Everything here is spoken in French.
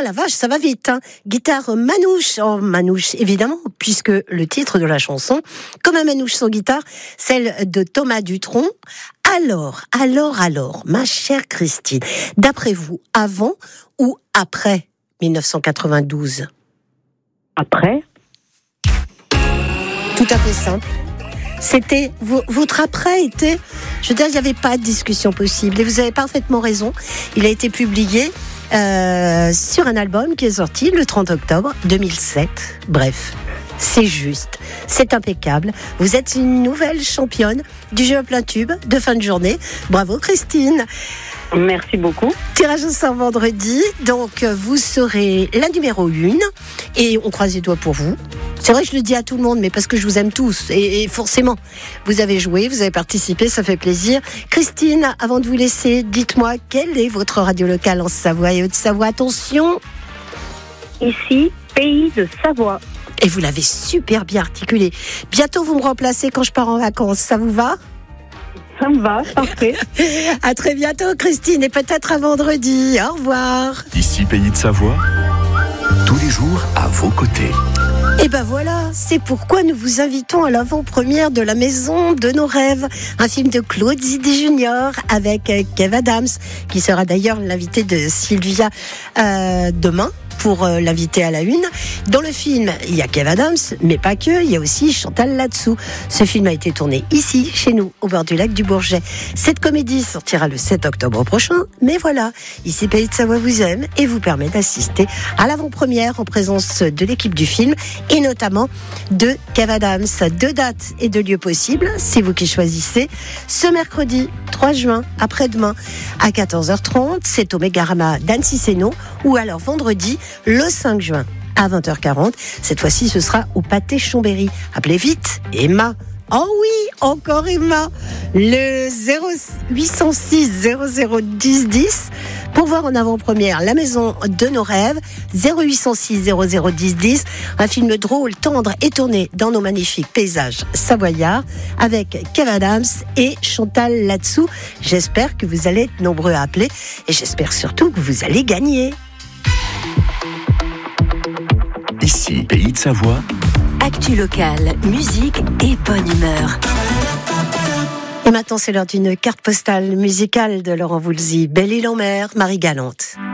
la vache, ça va vite, hein. Guitare manouche, manouche évidemment, puisque le titre de la chanson, comme un manouche sans guitare, celle de Thomas Dutronc. Alors, ma chère Christine, d'après vous, avant ou après 1992 ? Après. Tout à fait simple. C'était votre après était, je veux dire, il n'y avait pas de discussion possible. Et vous avez parfaitement raison. Il a été publié sur un album qui est sorti le 30 octobre 2007. Bref, c'est juste, c'est impeccable. Vous êtes une nouvelle championne du jeu à plein tube de fin de journée. Bravo Christine. Merci beaucoup. Tirage au sort vendredi, donc vous serez la numéro 1 et on croise les doigts pour vous. C'est vrai que je le dis à tout le monde, mais parce que je vous aime tous et forcément, vous avez joué, vous avez participé, ça fait plaisir. Christine, avant de vous laisser, dites-moi quelle est votre radio locale en Savoie et Haute-Savoie. Attention. Ici, Pays de Savoie. Et vous l'avez super bien articulé. Bientôt vous me remplacez quand je pars en vacances, ça vous va ? Ça me va, parfait. À très bientôt Christine et peut-être à vendredi. Au revoir. Ici Pays de Savoie, tous les jours à vos côtés. Et ben voilà, c'est pourquoi nous vous invitons à l'avant-première de La Maison de nos rêves, un film de Claude Zidi Junior avec Kev Adams, qui sera d'ailleurs l'invité de Sylvia demain. Pour l'inviter à la une. Dans le film, il y a Kev Adams, mais pas que, il y a aussi Chantal Latsou. Ce film a été tourné ici, chez nous, au bord du lac du Bourget. Cette comédie sortira le 7 octobre prochain, mais voilà, ici Pays de Savoie vous aime et vous permet d'assister à l'avant-première en présence de l'équipe du film et notamment de Kev Adams. 2 dates et 2 lieux possibles, c'est vous qui choisissez. Ce mercredi 3 juin, après-demain, à 14h30, c'est au Mégarama d'Annecy-Sénaux, ou alors vendredi, le 5 juin à 20h40. Cette fois-ci, ce sera au Pâté Chambéry. Appelez vite Emma. Oh oui, encore Emma. Le 0806 0010 10 pour voir en avant-première La Maison de nos rêves. 0806 0010 10. Un film drôle, tendre et tourné dans nos magnifiques paysages savoyards avec Kev Adams et Chantal Latsou. J'espère que vous allez être nombreux à appeler et j'espère surtout que vous allez gagner. Ici, Pays de Savoie. Actu locale, musique et bonne humeur. Et maintenant, c'est l'heure d'une carte postale musicale de Laurent Voulzy. Belle-Île-en-Mer, Marie Galante.